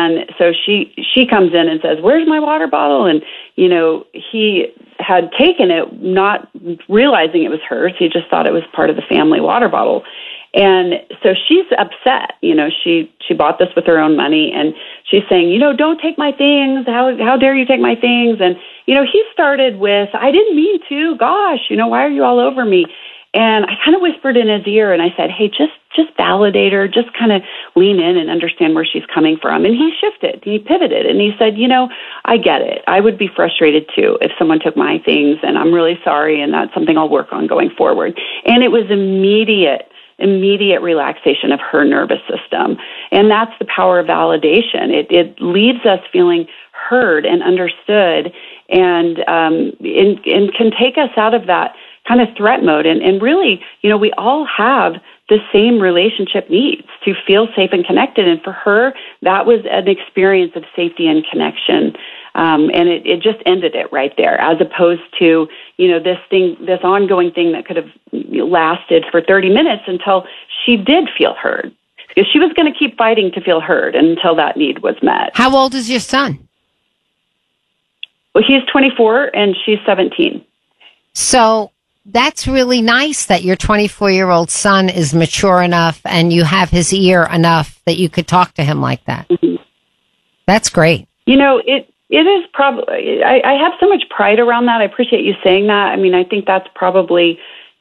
And so she comes in and says, "Where's my water bottle?" And, he had taken it, not realizing it was hers. He just thought it was part of the family water bottle. And so she's upset. She bought this with her own money, and she's saying, "Don't take my things. How dare you take my things?" And, he started with, "I didn't mean to. Gosh, why are you all over me?" And I kind of whispered in his ear, and I said, "Hey, just validate her. Just kind of lean in and understand where she's coming from." And he shifted. He pivoted, and he said, "I get it. I would be frustrated too if someone took my things, and I'm really sorry, and that's something I'll work on going forward." And it was immediate relaxation of her nervous system. And that's the power of validation. It leaves us feeling heard and understood, and can take us out of that kind of threat mode. And really, we all have the same relationship needs to feel safe and connected. And for her, that was an experience of safety and connection. And it just ended it right there, as opposed to, this ongoing thing that could have lasted for 30 minutes until she did feel heard. Because she was going to keep fighting to feel heard until that need was met. How old is your son? Well, he's 24 and she's 17. So that's really nice that your 24-year-old son is mature enough and you have his ear enough that you could talk to him like that. Mm-hmm. That's great. It is probably, I have so much pride around that. I appreciate you saying that. I mean, I think that's probably,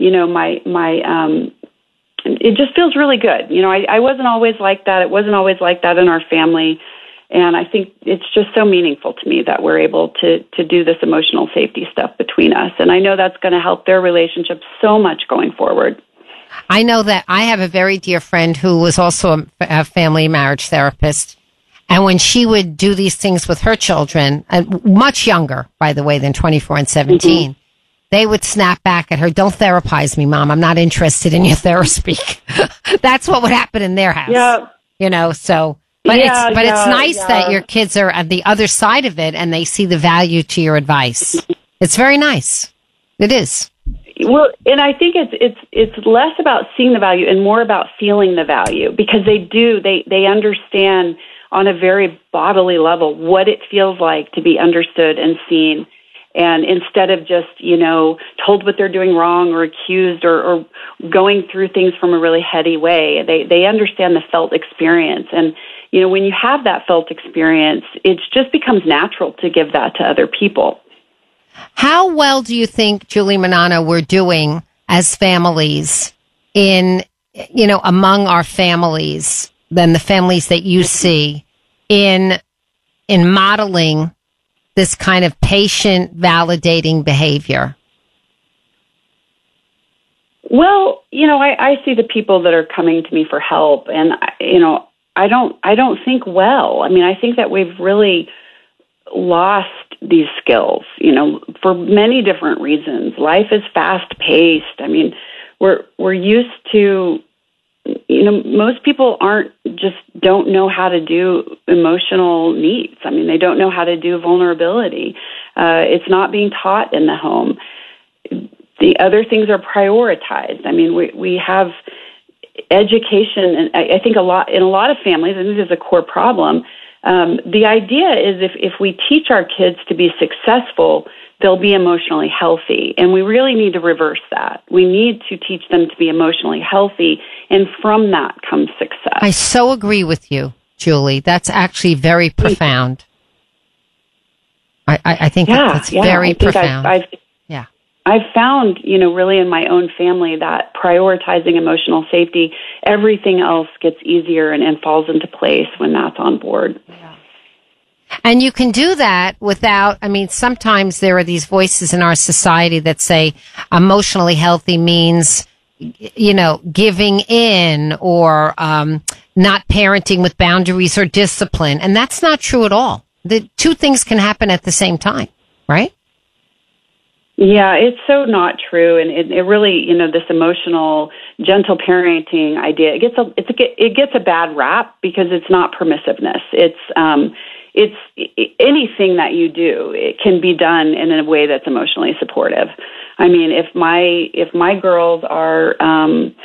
it just feels really good. I wasn't always like that. It wasn't always like that in our family. And I think it's just so meaningful to me that we're able to do this emotional safety stuff between us. And I know that's going to help their relationship so much going forward. I know that I have a very dear friend who was also a family marriage therapist. And when she would do these things with her children, much younger, by the way, than 24 and 17, mm-hmm. they would snap back at her, "Don't therapize me, Mom. I'm not interested in your therapy." That's what would happen in their house. Yeah. So... But it's nice that your kids are at the other side of it and they see the value to your advice. It's very nice. It is. Well, and I think it's less about seeing the value and more about feeling the value, because they understand on a very bodily level what it feels like to be understood and seen. And instead of just, told what they're doing wrong or accused or going through things from a really heady way, they understand the felt experience. And, when you have that felt experience, it just becomes natural to give that to other people. How well do you think, Julie Manana, we're doing as families among our families, than the families that you see, in modeling this kind of patient validating behavior? Well, I see the people that are coming to me for help, and I don't think well. I mean, I think that we've really lost these skills, for many different reasons. Life is fast paced. I mean, we're used to, most people don't know how to do emotional needs. I mean, they don't know how to do vulnerability. It's not being taught in the home. The other things are prioritized. I mean, we have education, and I think in a lot of families, and this is a core problem, the idea is if we teach our kids to be successful, they'll be emotionally healthy. And we really need to reverse that. We need to teach them to be emotionally healthy, and from that comes success. I so agree with you, Julie. That's actually very profound. I think that's very profound. I've found, really in my own family that prioritizing emotional safety, everything else gets easier and falls into place when that's on board. Yeah. And you can do that without, sometimes there are these voices in our society that say emotionally healthy means, giving in or not parenting with boundaries or discipline. And that's not true at all. The two things can happen at the same time, right? Yeah, it's so not true, and it really, this emotional, gentle parenting idea, it gets a bad rap because it's not permissiveness. It's anything that you do, it can be done in a way that's emotionally supportive. I mean, if my girls are,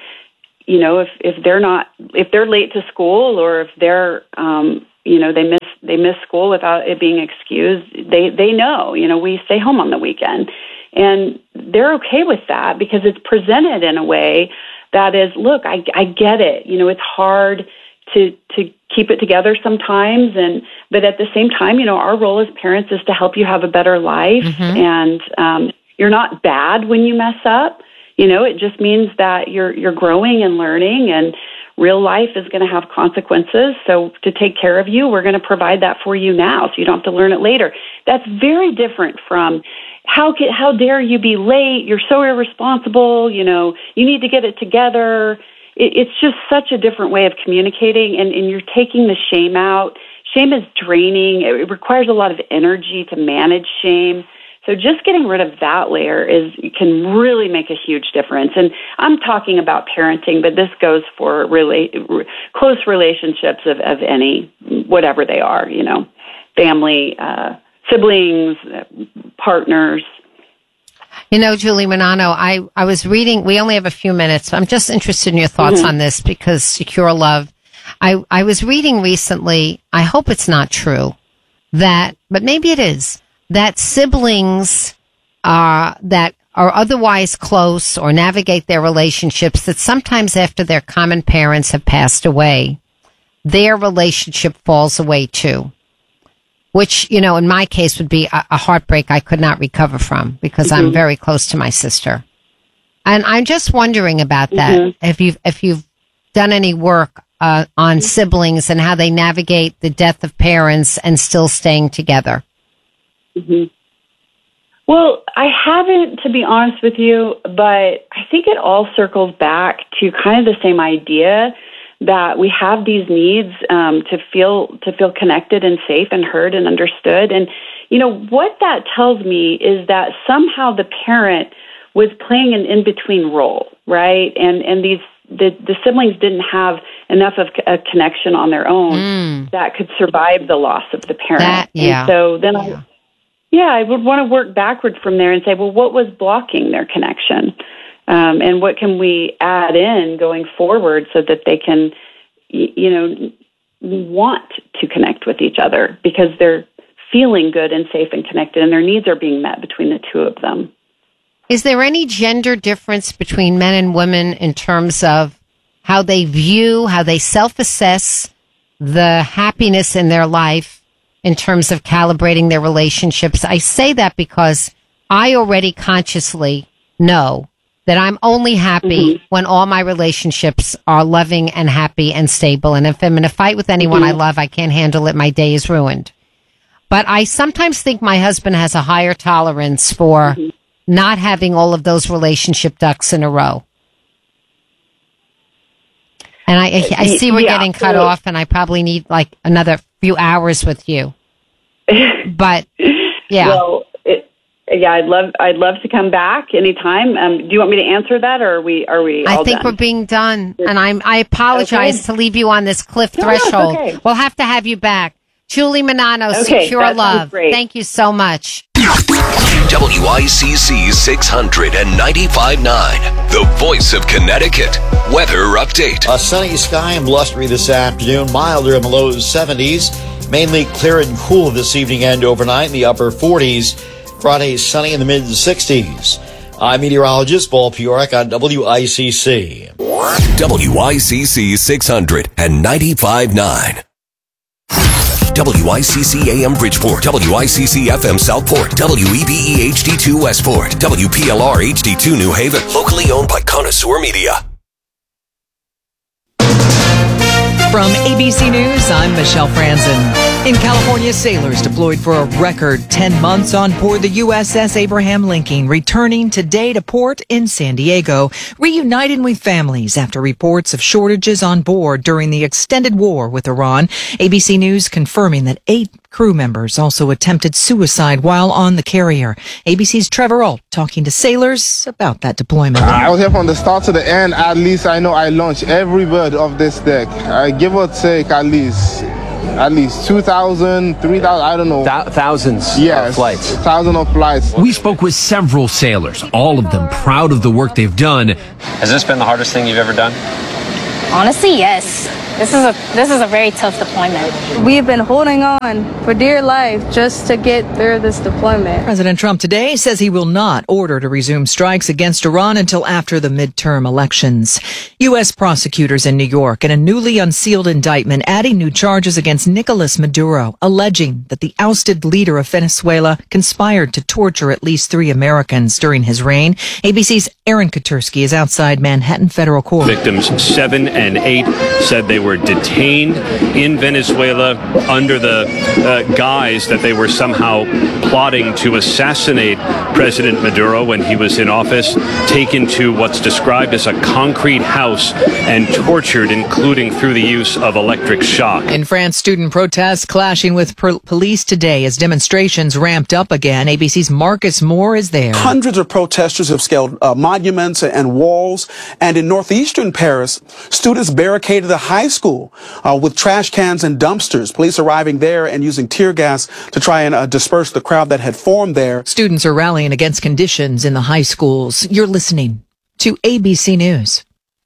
if they're late to school, or if they're, they they miss school without it being excused, they know, we stay home on the weekend. And they're okay with that because it's presented in a way that is, look, I get it. It's hard to keep it together sometimes. But at the same time, our role as parents is to help you have a better life. And you're not bad when you mess up. It just means that you're growing and learning, and real life is going to have consequences. So to take care of you, we're going to provide that for you now so you don't have to learn it later. That's very different from how dare you be late? You're so irresponsible. You need to get it together. It's just such a different way of communicating, and you're taking the shame out. Shame is draining. It requires a lot of energy to manage shame. So just getting rid of that layer can really make a huge difference. And I'm talking about parenting, but this goes for close relationships of any, whatever they are, family, siblings, partners. Julie Manano, I was reading, we only have a few minutes. I'm just interested in your thoughts on this because Secure Love. I was reading recently, I hope it's not true, but maybe it is, that siblings that are otherwise close or navigate their relationships, that sometimes after their common parents have passed away, their relationship falls away too. Which, in my case would be a heartbreak I could not recover from because I'm very close to my sister. And I'm just wondering about that. If you've done any work on siblings and how they navigate the death of parents and still staying together. Well, I haven't, to be honest with you, but I think it all circles back to kind of the same idea that we have these needs to feel connected and safe and heard and understood. And, what that tells me is that somehow the parent was playing an in-between role, right? And the siblings didn't have enough of a connection on their own that could survive the loss of the parent. And so then I would want to work backward from there and say, well, what was blocking their connection? And what can we add in going forward so that they can, want to connect with each other because they're feeling good and safe and connected and their needs are being met between the two of them. Is there any gender difference between men and women in terms of how they view, how they self-assess the happiness in their life in terms of calibrating their relationships? I say that because I already consciously know that I'm only happy when all my relationships are loving and happy and stable. And if I'm in a fight with anyone I love, I can't handle it. My day is ruined. But I sometimes think my husband has a higher tolerance for not having all of those relationship ducks in a row. And I see we're getting cut off, and I probably need like another few hours with you. But yeah. Well, I'd love to come back anytime. Do you want me to answer that, or are we all I think done? we're being done, and I apologize to leave you on this cliff threshold. No, okay. We'll have to have you back. Julie Manano, Secure Love. Thank you so much. WICC 695.9, the voice of Connecticut. Weather update. A sunny sky and blustery this afternoon, milder in the low 70s, mainly clear and cool this evening and overnight in the upper 40s. Friday sunny in the mid 60s. I'm meteorologist Paul Piorek on WICC. WICC 695.9. WICC AM Bridgeport, WICC FM Southport, WEBE HD2 Westport, WPLR HD2 New Haven, locally owned by Connoisseur Media. From ABC News, I'm Michelle Franzen. In California, sailors deployed for a record 10 months on board the USS Abraham Lincoln, returning today to port in San Diego, reuniting with families after reports of shortages on board during the extended war with Iran. ABC News confirming that 8 crew members also attempted suicide while on the carrier. ABC's Trevor Ault talking to sailors about that deployment. I was here from the start to the end. At least I know I launched every bird of this deck. Give or take at least 2,000, 3,000, I don't know. Thousands of flights. Thousands of flights. We spoke with several sailors, all of them proud of the work they've done. Has this been the hardest thing you've ever done? Honestly, yes. This is a very tough deployment. We've been holding on for dear life just to get through this deployment. President Trump today says he will not order to resume strikes against Iran until after the midterm elections. U.S. prosecutors in New York in a newly unsealed indictment adding new charges against Nicolas Maduro, alleging that the ousted leader of Venezuela conspired to torture at least 3 Americans during his reign. ABC's Aaron Katursky is outside Manhattan Federal Court. Victims 7 and 8 said they were detained in Venezuela under the guise that they were somehow plotting to assassinate President Maduro when he was in office, taken to what's described as a concrete house and tortured, including through the use of electric shock. In France, student protests clashing with police today as demonstrations ramped up again. ABC's Marcus Moore is there. Hundreds of protesters have scaled monuments and walls, and in northeastern Paris, students barricaded a high school with trash cans and dumpsters. Police arriving there and using tear gas to try and disperse the crowd that had formed there. Students are rallying against conditions in the high schools. You're listening to ABC News.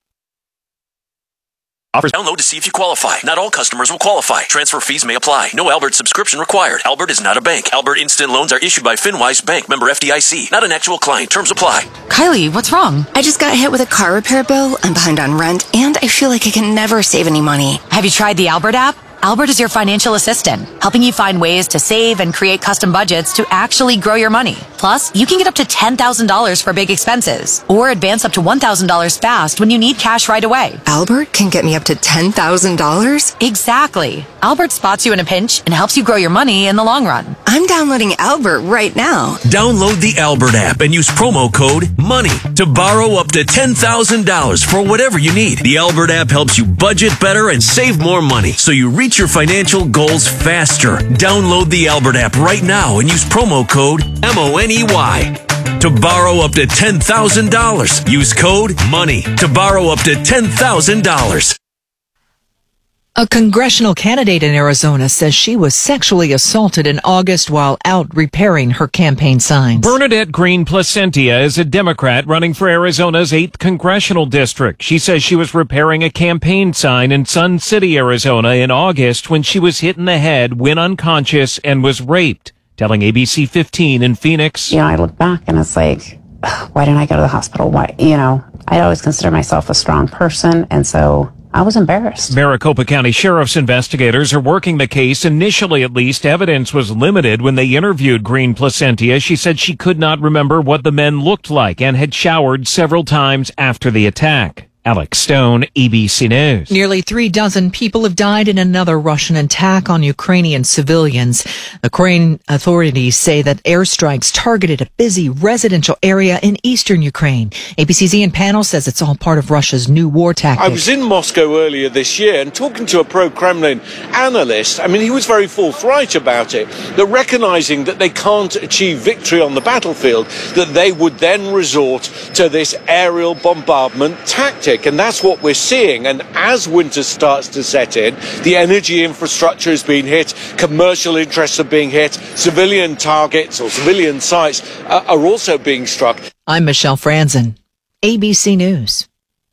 Offers. Download to see if you qualify. Not all customers will qualify. Transfer fees may apply. No Albert subscription required. Albert is not a bank. Albert Instant Loans are issued by FinWise Bank, member FDIC. Not an actual client. Terms apply. Kylie, what's wrong? I just got hit with a car repair bill. I'm behind on rent, and I feel like I can never save any money. Have you tried the Albert app? Albert is your financial assistant, helping you find ways to save and create custom budgets to actually grow your money. Plus, you can get up to $10,000 for big expenses, or advance up to $1,000 fast when you need cash right away. Albert can get me up to $10,000? Exactly. Albert spots you in a pinch and helps you grow your money in the long run. I'm downloading Albert right now. Download the Albert app and use promo code MONEY to borrow up to $10,000 for whatever you need. The Albert app helps you budget better and save more money, so you reach your financial goals faster. Download the Albert app right now and use promo code MONEY to borrow up to $10,000. Use code MONEY to borrow up to $10,000. A congressional candidate in Arizona says she was sexually assaulted in August while out repairing her campaign signs. Bernadette Green Placentia is a Democrat running for Arizona's 8th congressional district. She says she was repairing a campaign sign in Sun City, Arizona in August when she was hit in the head, went unconscious, and was raped, telling ABC 15 in Phoenix. I look back and it's like, why didn't I go to the hospital? Why? I always consider myself a strong person, and so I was embarrassed. Maricopa County Sheriff's investigators are working the case. Initially, at least, evidence was limited when they interviewed Green Placentia. She said she could not remember what the men looked like and had showered several times after the attack. Alex Stone, ABC News. Nearly 36 people have died in another Russian attack on Ukrainian civilians. Ukraine authorities say that airstrikes targeted a busy residential area in eastern Ukraine. ABC's Ian Pannell says it's all part of Russia's new war tactic. I was in Moscow earlier this year and talking to a pro-Kremlin analyst. He was very forthright about it, that recognizing that they can't achieve victory on the battlefield, that they would then resort to this aerial bombardment tactic. And that's what we're seeing. And as winter starts to set in, the energy infrastructure is being hit, commercial interests are being hit, civilian targets or civilian sites are also being struck. I'm Michelle Franzen, ABC News.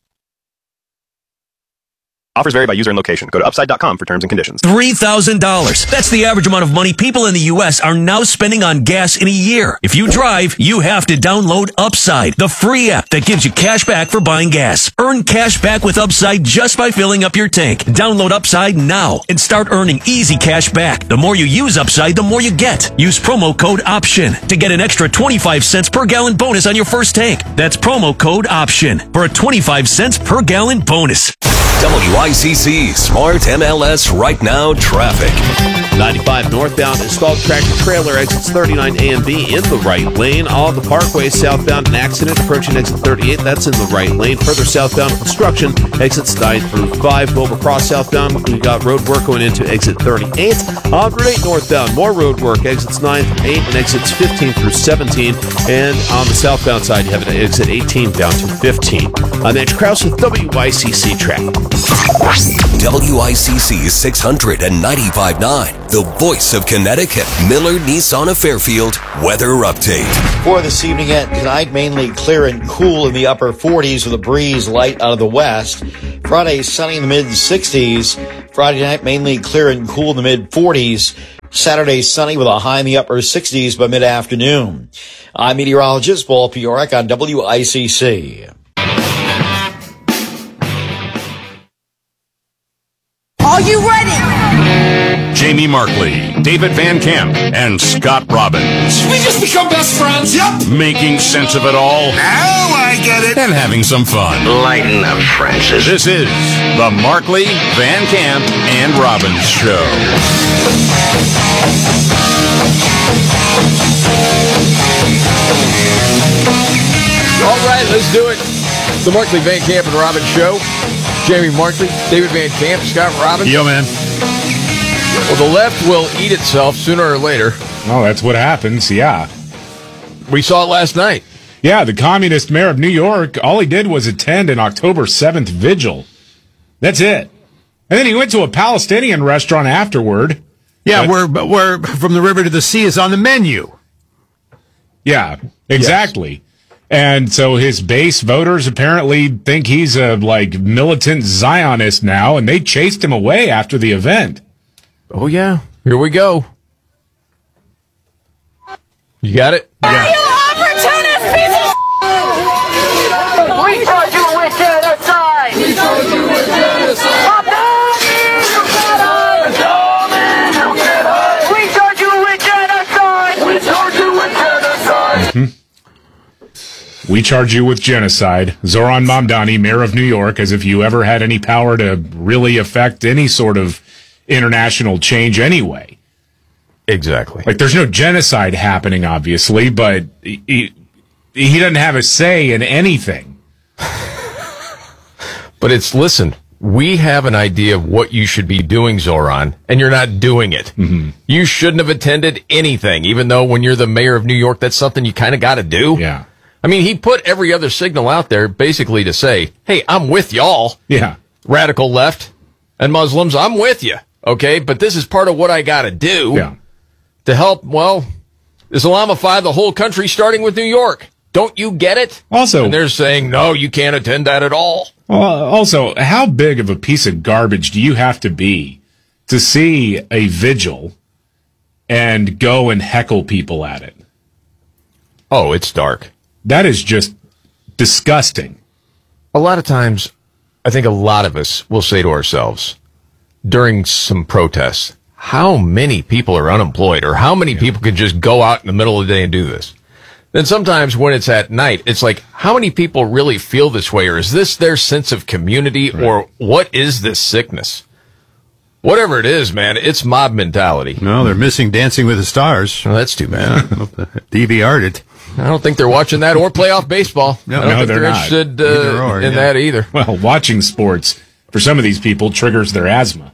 Offers vary by user and location. Go to upside.com for terms and conditions. $3,000. That's the average amount of money people in the U.S. are now spending on gas in a year. If you drive, you have to download Upside, the free app that gives you cash back for buying gas. Earn cash back with Upside just by filling up your tank. Download Upside now and start earning easy cash back. The more you use Upside, the more you get. Use promo code OPTION to get an extra 25 cents per gallon bonus on your first tank. That's promo code OPTION for a 25 cents per gallon bonus. WICC Smart MLS Right Now Traffic. 95 northbound, installed tractor trailer, exits 39 A and B in the right lane. On the Parkway southbound, an accident approaching exit 38, that's in the right lane. Further southbound, construction, exits 9 through 5. Over Cross southbound, we got road work going into exit 38. On Route 8 northbound, more road work, exits 9 through 8 and exits 15 through 17. And on the southbound side, you have an exit 18 down to 15. I'm Andrew Krause with WICC Traffic. WICC 695.9, the voice of Connecticut, Miller Nissan of Fairfield, weather update. For this evening and tonight, mainly clear and cool in the upper 40s with a breeze light out of the west. Friday, sunny in the mid-60s. Friday night, mainly clear and cool in the mid-40s. Saturday, sunny with a high in the upper 60s by mid-afternoon. I'm meteorologist Paul Piorek on WICC. Are you ready? Jamie Markley, David Van Camp, and Scott Robbins. We just become best friends. Yep. Making sense of it all. Now I get it. And having some fun. Lighten up, Francis. This is the Markley, Van Camp, and Robbins Show. All right, let's do it. The Markley, Van Camp, and Robbins Show. Jamie Markley, David Van Camp, Scott Robbins. Yo, man. Well, the left will eat itself sooner or later. Oh, that's what happens, yeah. We saw it last night. Yeah, the communist mayor of New York, all he did was attend an October 7th vigil. That's it. And then he went to a Palestinian restaurant afterward. Yeah, where From the River to the Sea is on the menu. Yeah, exactly. Yes. And so his base voters apparently think he's a militant Zionist now, and they chased him away after the event. Oh yeah, here we go. You got it? Yeah. You opportunist piece of We charge you with genocide! We charge you with genocide! We charge you with genocide! We charge you with genocide! Mm-hmm. We charge you with genocide. Zoran Mamdani, mayor of New York, as if you ever had any power to really affect any sort of international change anyway. Exactly. There's no genocide happening, obviously, but he doesn't have a say in anything. But listen, we have an idea of what you should be doing, Zoran, and you're not doing it. Mm-hmm. You shouldn't have attended anything, even though when you're the mayor of New York, that's something you kind of got to do. Yeah. I mean, he put every other signal out there basically to say, hey, I'm with y'all. Yeah. Radical left and Muslims, I'm with you. Okay, but this is part of what I got to do to help, Islamify the whole country, starting with New York. Don't you get it? Also, and they're saying, no, you can't attend that at all. Also, how big of a piece of garbage do you have to be to see a vigil and go and heckle people at it? Oh, it's dark. That is just disgusting. A lot of times, I think a lot of us will say to ourselves during some protests, how many people are unemployed, or how many people can just go out in the middle of the day and do this? Then sometimes when it's at night, it's like, how many people really feel this way, or is this their sense of community, or what is this sickness? Whatever it is, man, it's mob mentality. No, they're missing Dancing with the Stars. Well, that's too bad. DVR'd it. I don't think they're watching that or playoff baseball. I don't think they're interested in that either. Well, watching sports, for some of these people, triggers their asthma.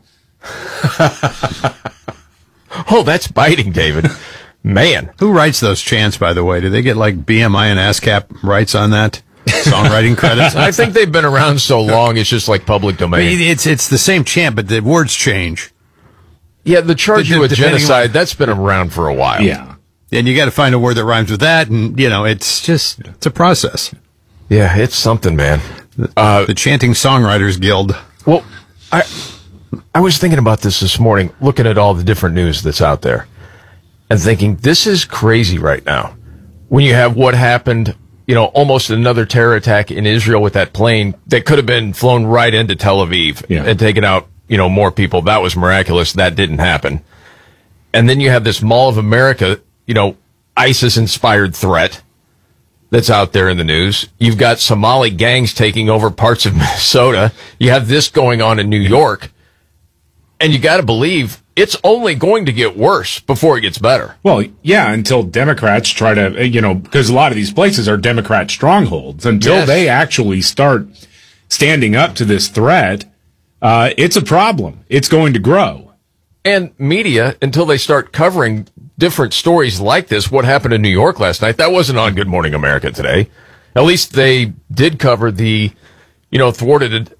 Oh, that's biting, David. Man. Who writes those chants, by the way? Do they get BMI and ASCAP rights on that? Songwriting credits? I think they've been around so long, it's just like public domain. I mean, it's the same chant, but the words change. Yeah, the charge you with genocide, that's been around for a while. Yeah. And you got to find a word that rhymes with that, and, it's a process. Yeah, it's something, man. The Chanting Songwriters Guild. Well, I was thinking about this morning, looking at all the different news that's out there, and thinking, this is crazy right now. When you have what happened, almost another terror attack in Israel with that plane that could have been flown right into Tel Aviv and taken out, more people. That was miraculous. That didn't happen. And then you have this Mall of America, ISIS-inspired threat that's out there in the news. You've got Somali gangs taking over parts of Minnesota. You have this going on in New York. And you got to believe it's only going to get worse before it gets better. Well, yeah, until Democrats try to, because a lot of these places are Democrat strongholds. Until they actually start standing up to this threat, it's a problem. It's going to grow. And media, until they start covering different stories like this, what happened in New York last night, that wasn't on Good Morning America today. At least they did cover the, thwarted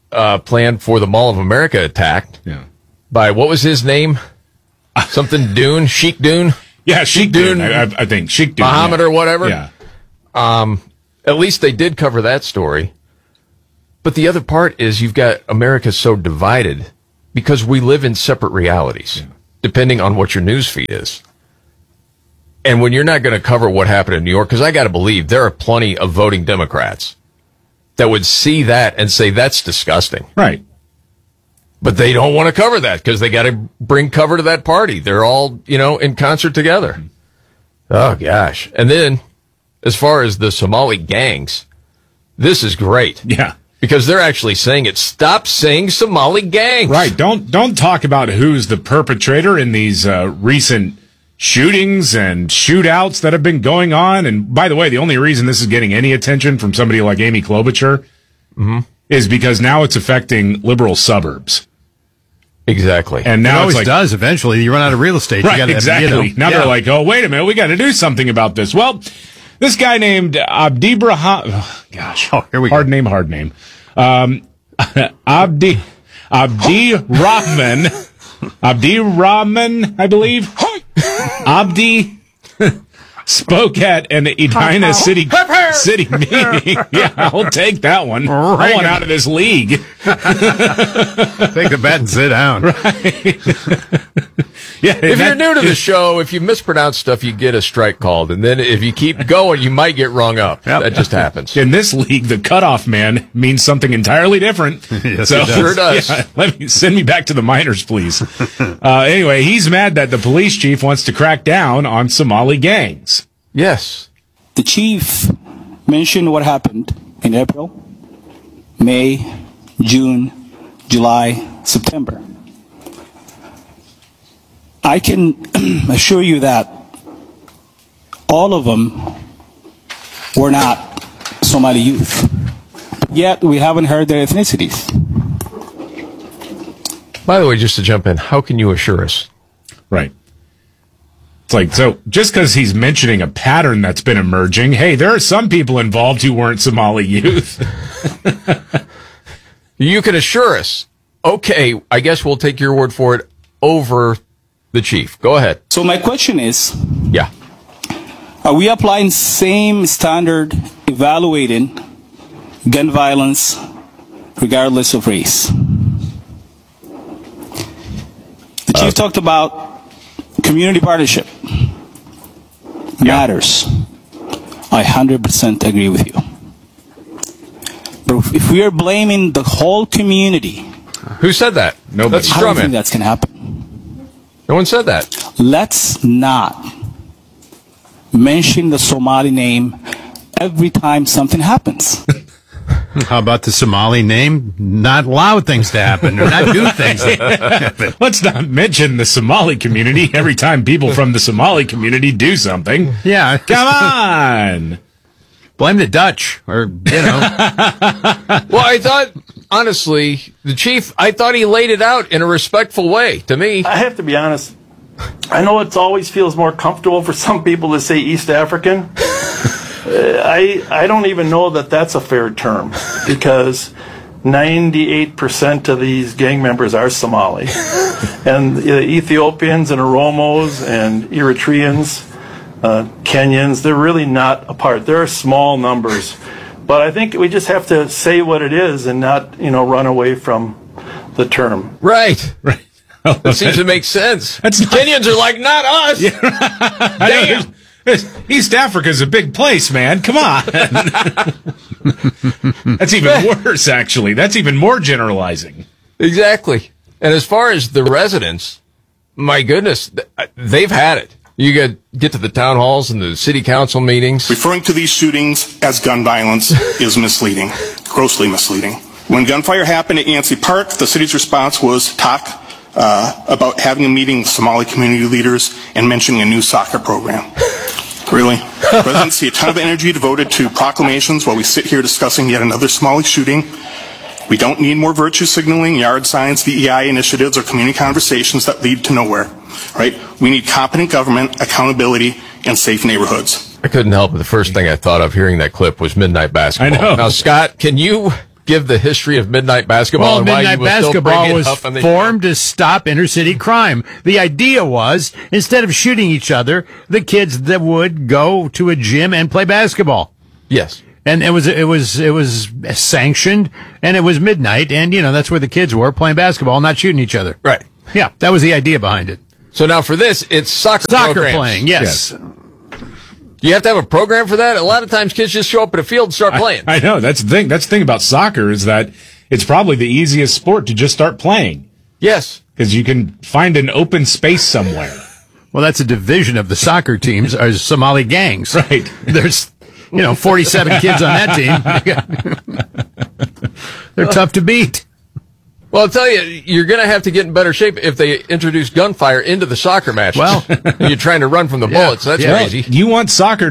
planned for the Mall of America attacked by, what was his name? Something Dune? Sheikh Dune? Yeah, Sheikh Dune. I think Sheikh Dune. Muhammad or whatever? Yeah. At least they did cover that story. But the other part is you've got America so divided because we live in separate realities, depending on what your news feed is. And when you're not going to cover what happened in New York, because I got to believe there are plenty of voting Democrats that would see that and say, that's disgusting. Right. But they don't want to cover that because they got to bring cover to that party. They're all, in concert together. Oh, gosh. And then, as far as the Somali gangs, this is great. Yeah. Because they're actually saying it. Stop saying Somali gangs. Right. Don't talk about who's the perpetrator in these recent shootings and shootouts that have been going on. And by the way, the only reason this is getting any attention from somebody like Amy Klobuchar is because now it's affecting liberal suburbs. Exactly. And now it always it's like, does. Eventually, you run out of real estate. Right, You gotta, exactly. Now they're like, oh, wait a minute, we got to do something about this. Well, this guy named Abdirahman, here we hard name. Abdirahman, I believe. Abdi spoke at an Edina city meeting. Yeah, I'll take that one. I want out of this league. Take the bat and sit down. Yeah, if you're new to the show, if you mispronounce stuff, you get a strike called. And then if you keep going, you might get rung up. That just happens. In this league, the cutoff man means something entirely different. Yes, it sure does. Yeah, send me back to the minors, please. Anyway, he's mad that the police chief wants to crack down on Somali gangs. Yes. The chief mentioned what happened in April, May, June, July, September. I can assure you that all of them were not Somali youth. Yet we haven't heard their ethnicities. By the way, just to jump in, how can you assure us? Right. It's like, so just because he's mentioning a pattern that's been emerging, hey, there are some people involved who weren't Somali youth. You can assure us. Okay, I guess we'll take your word for it over the chief. Go ahead. So my question is, yeah, are we applying same standard evaluating gun violence regardless of race? The chief talked about community partnership matters. I 100% agree with you. But if we are blaming the whole community, who said that? Nobody. I don't think that's going to happen. No one said that. Let's not mention the Somali name every time something happens. How about the Somali name? Not allow things to happen or not do things to happen. Let's not mention the Somali community every time people from the Somali community do something. Yeah. Come on. Blame the Dutch or, Well, I thought, honestly, the chief, I thought he laid it out in a respectful way to me. I have to be honest. I know it always feels more comfortable for some people to say East African. I don't even know that that's a fair term because 98% of these gang members are Somali. And Ethiopians and Oromos and Eritreans, Kenyans, they're really not apart. There are small numbers. But I think we just have to say what it is and not, run away from the term. Right. That seems to make sense. Kenyans are like, not us. Damn. East Africa's a big place, man. Come on. That's even worse, actually. That's even more generalizing. Exactly. And as far as the residents, my goodness, they've had it. You get to the town halls and the city council meetings. Referring to these shootings as gun violence is misleading, grossly misleading. When gunfire happened at Yancey Park, the city's response was talk about having a meeting with Somali community leaders and mentioning a new soccer program. Really? Residents see a ton of energy devoted to proclamations while we sit here discussing yet another Somali shooting. We don't need more virtue signaling, yard signs, DEI initiatives, or community conversations that lead to nowhere. Right? We need competent government, accountability, and safe neighborhoods. I couldn't help it. The first thing I thought of hearing that clip was midnight basketball. I know. Now, Scott, can you give the history of midnight basketball Well, and why midnight you will still basketball bring it was up on the formed to stop inner-city crime. The idea was, instead of shooting each other, the kids that would go to a gym and play basketball. Yes. And it was sanctioned, and it was midnight, and that's where the kids were playing basketball, not shooting each other. Right. Yeah, that was the idea behind it. So now for this, it's soccer programs. Playing, yes. Do you have to have a program for that? A lot of times kids just show up at a field and start playing. I know. That's the thing. That's the thing about soccer is that it's probably the easiest sport to just start playing. Yes. Because you can find an open space somewhere. Well, that's a division of the soccer teams, are Somali gangs. Right. There's, 47 kids on that team. They're tough to beat. Well, I'll tell you, you're going to have to get in better shape if they introduce gunfire into the soccer matches. Well, you're trying to run from the bullets. That's crazy. You want soccer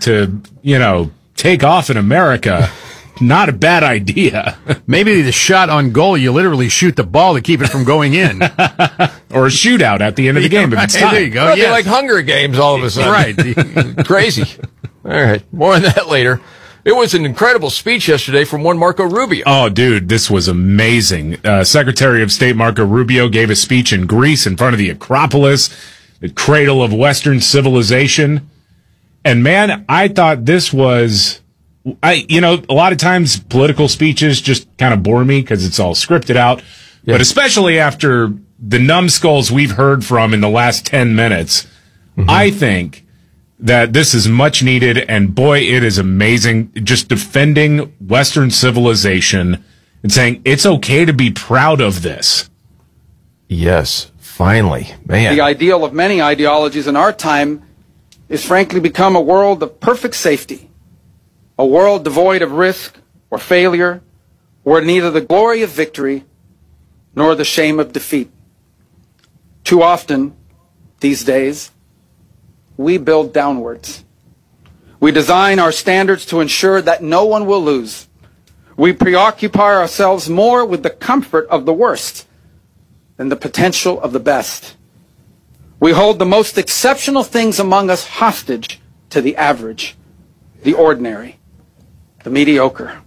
to take off in America. Not a bad idea. Maybe the shot on goal, you literally shoot the ball to keep it from going in. Or a shootout at the end of the game. If it's There you go. Well, they're like Hunger Games all of a sudden. Right. Crazy. All right. More on that later. It was an incredible speech yesterday from one Marco Rubio. Oh, dude, this was amazing. Secretary of State Marco Rubio gave a speech in Greece in front of the Acropolis, the cradle of Western civilization. And man, I thought this was, a lot of times political speeches just kind of bore me because it's all scripted out. Yeah. But especially after the numbskulls we've heard from in the last 10 minutes, I think that this is much needed, and boy, it is amazing. Just defending Western civilization and saying it's okay to be proud of this. Yes, finally, man. The ideal of many ideologies in our time is frankly become a world of perfect safety, a world devoid of risk or failure, where neither the glory of victory nor the shame of defeat. Too often, these days, we build downwards. We design our standards to ensure that no one will lose. We preoccupy ourselves more with the comfort of the worst than the potential of the best. We hold the most exceptional things among us hostage to the average, the ordinary, the mediocre.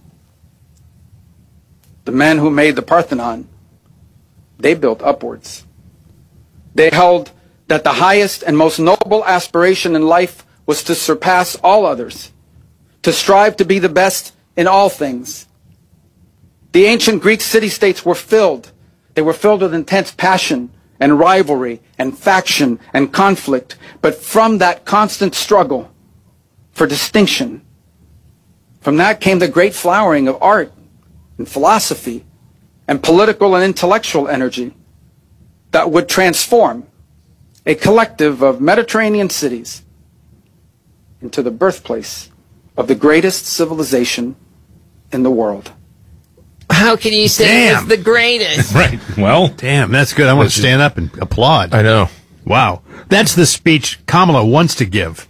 The men who made the Parthenon, they built upwards. They held that the highest and most noble aspiration in life was to surpass all others, to strive to be the best in all things. The ancient Greek city-states were filled. They were filled with intense passion and rivalry and faction and conflict. But from that constant struggle for distinction, from that came the great flowering of art and philosophy and political and intellectual energy that would transform a collective of Mediterranean cities into the birthplace of the greatest civilization in the world. How can you say it's the greatest? Right. Well, damn, that's good. I want to stand up and applaud. I know. Wow. That's the speech Kamala wants to give.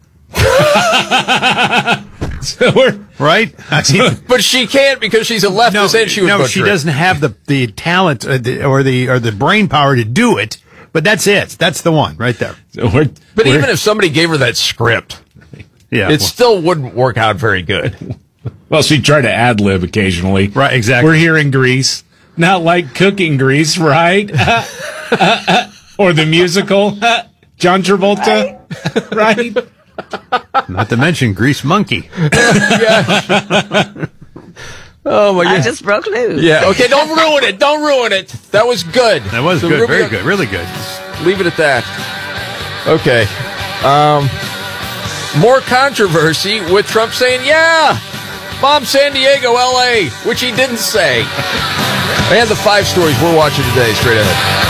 Right? But she can't because she's a leftist and she would butcher she it. doesn't have the talent or the brain power to do it. But that's it. That's the one right there. But even if somebody gave her that script, it still wouldn't work out very good. Well, she'd try to ad-lib occasionally. Right, exactly. We're here in Greece. Not like cooking Grease, right? Or the musical, John Travolta, right? Not to mention Grease Monkey. Oh my God! I just broke loose. Yeah. Okay. Don't ruin it. Don't ruin it. That was good. That was good. Very good. Really good. Leave it at that. Okay. More controversy with Trump saying, "Yeah, bomb San Diego, L.A.," which he didn't say. And the 5 stories we're watching today straight ahead.